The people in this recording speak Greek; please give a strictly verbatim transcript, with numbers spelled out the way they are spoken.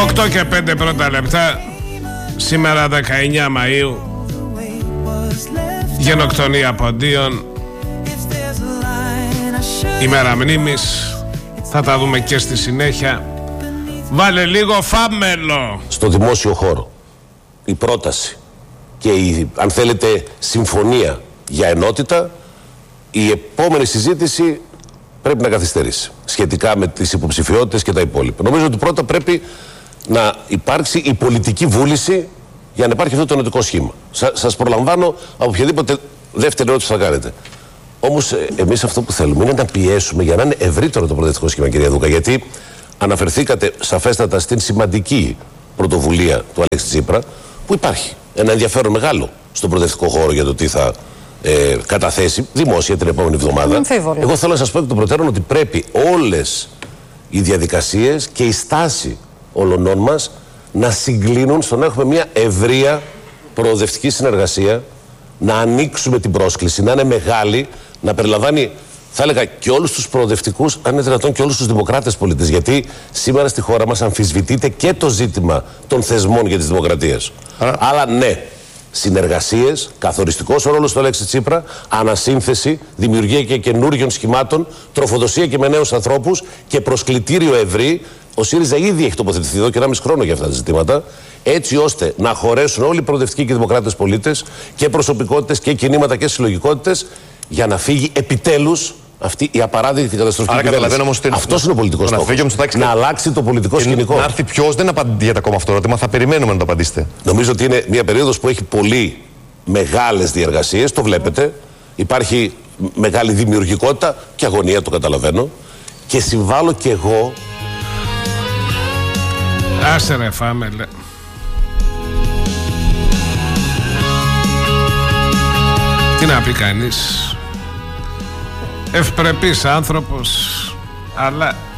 οκτώ και πέντε πρώτα λεπτά. Σήμερα δεκαεννιά Μαΐου. Γενοκτονία Ποντίων. Ημέρα μνήμης. Θα τα δούμε και στη συνέχεια. Βάλε λίγο φάμελο. Στο δημόσιο χώρο η πρόταση και η, αν θέλετε, συμφωνία για ενότητα, η επόμενη συζήτηση πρέπει να καθυστερήσει σχετικά με τις υποψηφιότητες και τα υπόλοιπα. Νομίζω ότι πρώτα πρέπει να υπάρξει η πολιτική βούληση για να υπάρχει αυτό το ενωτικό σχήμα. Σα, σας προλαμβάνω από οποιαδήποτε δεύτερη ερώτηση θα κάνετε. Όμως εμείς αυτό που θέλουμε είναι να πιέσουμε για να είναι ευρύτερο το προοδευτικό σχήμα, κυρία Δούκα, γιατί αναφερθήκατε σαφέστατα στην σημαντική πρωτοβουλία του Αλέξη Τσίπρα, που υπάρχει ένα ενδιαφέρον μεγάλο στον προοδευτικό χώρο για το τι θα ε, καταθέσει δημόσια την επόμενη εβδομάδα. Εγώ θέλω να σας πω εκ των προτέρων ότι πρέπει όλες οι διαδικασίες και η στάση όλων μας να συγκλίνουν στο να έχουμε μια ευρεία προοδευτική συνεργασία, να ανοίξουμε την πρόσκληση, να είναι μεγάλη, να περιλαμβάνει, θα έλεγα, και όλους τους προοδευτικούς, αν είναι δυνατόν και όλους τους δημοκράτες πολίτες. Γιατί σήμερα στη χώρα μας αμφισβητείται και το ζήτημα των θεσμών για τις δημοκρατίες. Άρα, Αλλά ναι, συνεργασίες, καθοριστικός ο ρόλος του Αλέξη Τσίπρα, ανασύνθεση, δημιουργία και καινούριων σχημάτων, τροφοδοσία και με νέους ανθρώπους και προσκλητήριο ευρύ. Ο ΣΥΡΙΖΑ ήδη έχει τοποθετηθεί εδώ και ένα μισό χρόνο για αυτά τα ζητήματα, έτσι ώστε να χωρέσουν όλοι οι προοδευτικοί και δημοκράτες πολίτες και προσωπικότητες και κινήματα και συλλογικότητες για να φύγει επιτέλους αυτή η απαράδεκτη καταστροφή. Άρα καταλαβαίνω όμως ότι αυτός είναι ο πολιτικός στόχος. Να, να αλλάξει το πολιτικό σκηνικό. Να έρθει ποιος, δεν απαντιέται ακόμα αυτό το ερώτημα, θα περιμένουμε να το απαντήσετε. Νομίζω ότι είναι μια περίοδος που έχει πολύ μεγάλες διεργασίες, το βλέπετε. Υπάρχει μεγάλη δημιουργικότητα και αγωνία, το καταλαβαίνω. Και συμβάλλω κι εγώ. Άσε ρε φάμελε. Τι να πει κανείς. Ευπρεπής άνθρωπος, αλλά